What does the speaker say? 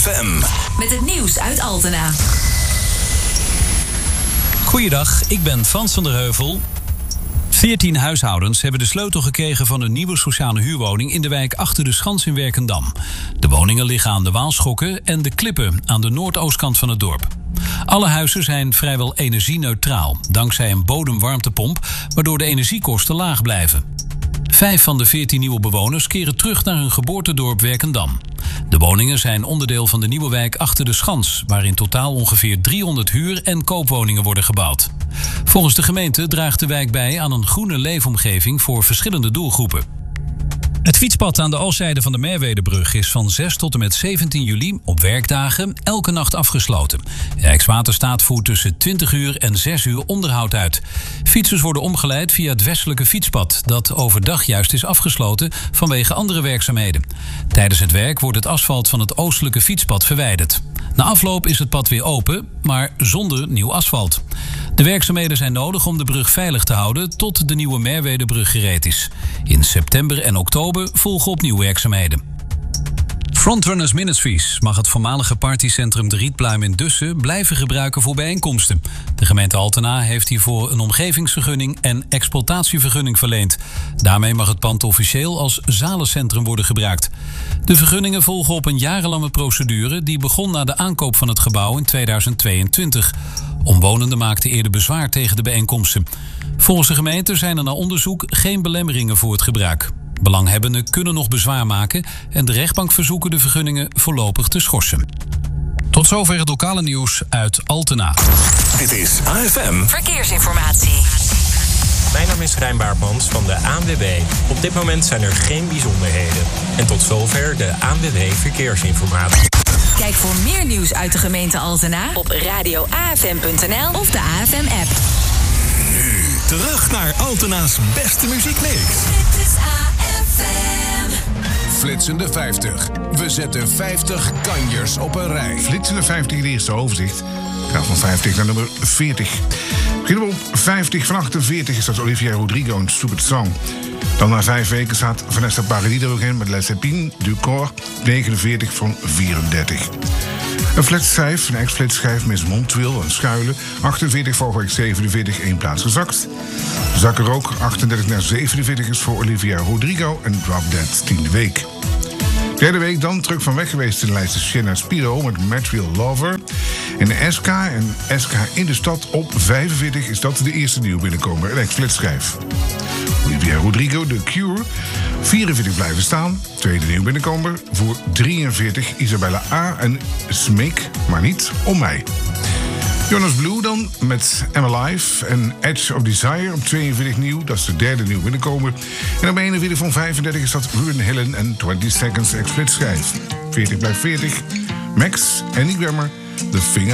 AFM. Met het nieuws uit Altena. Goeiedag, ik ben Frans van der Heuvel. 14 huishoudens hebben de sleutel gekregen van een nieuwe sociale huurwoning in de wijk Achter de Schans in Werkendam. De woningen liggen aan de Waalschokken en de Klippen aan de noordoostkant van het dorp. Alle huizen zijn vrijwel energieneutraal, dankzij een bodemwarmtepomp, waardoor de energiekosten laag blijven. 5 van de 14 nieuwe bewoners keren terug naar hun geboortedorp Werkendam. De woningen zijn onderdeel van de nieuwe wijk Achter de Schans, waar in totaal ongeveer 300 huur- en koopwoningen worden gebouwd. Volgens de gemeente draagt de wijk bij aan een groene leefomgeving voor verschillende doelgroepen. Het fietspad aan de oostzijde van de Merwedebrug is van 6 tot en met 17 juli op werkdagen elke nacht afgesloten. Rijkswaterstaat voert tussen 20 uur en 6 uur onderhoud uit. Fietsers worden omgeleid via het westelijke fietspad, dat overdag juist is afgesloten vanwege andere werkzaamheden. Tijdens het werk wordt het asfalt van het oostelijke fietspad verwijderd. Na afloop is het pad weer open, maar zonder nieuw asfalt. De werkzaamheden zijn nodig om de brug veilig te houden tot de nieuwe Merwedebrug gereed is. In september en oktober volgen opnieuw werkzaamheden. Frontrunners Ministries mag het voormalige partycentrum De Rietpluim in Dussen blijven gebruiken voor bijeenkomsten. De gemeente Altena heeft hiervoor een omgevingsvergunning en exploitatievergunning verleend. Daarmee mag het pand officieel als zalencentrum worden gebruikt. De vergunningen volgen op een jarenlange procedure die begon na de aankoop van het gebouw in 2022. Omwonenden maakten eerder bezwaar tegen de bijeenkomsten. Volgens de gemeente zijn er na onderzoek geen belemmeringen voor het gebruik. Belanghebbenden kunnen nog bezwaar maken en de rechtbank verzoeken de vergunningen voorlopig te schorsen. Tot zover het lokale nieuws uit Altena. Dit is AFM Verkeersinformatie. Mijn naam is Rijn Baartmans van de ANWB. Op dit moment zijn er geen bijzonderheden. En tot zover de ANWB Verkeersinformatie. Kijk voor meer nieuws uit de gemeente Altena op radioafm.nl of de AFM-app. Nu terug naar Altena's beste muziekmix. Dit is AFM. Flitsende 50. We zetten 50 kanjers op een rij. Flitsende 50 in het eerste overzicht. Gaat van 50 naar nummer 40. Beginnen we op 50 van 48 is dat Olivia Rodrigo en Stupid Song. Dan na 5 weken staat Vanessa Paradis er ook in met Les Épines du Corps 49 van 34. Een flatschijf, een ex-flatschijf met Montwil en Schuilen. 48 vorige week 47, 1 plaats gezakt. Zakken ook 38 naar 47 is voor Olivia Rodrigo en Drop Dead 10e week. Derde week dan terug van weg geweest in de lijst is Shanna Spiro met Material Lover. En SK in de stad op 45 is dat de eerste nieuw binnenkomer, een ex-flatschijf. Olivia Rodrigo, The Cure, 44 blijven staan. Tweede nieuw binnenkomer voor 43 Isabella A. en Smeek, maar niet om mij. Jonas Blue dan met I'm Alive en Edge of Desire op 42 nieuw. Dat is de derde nieuw binnenkomer. En op 41 van 35 is dat Ruben Hillen en 20 Seconds ex-flitschijf. 40 blijft 40. Max en Nick Wemmer, The Finger.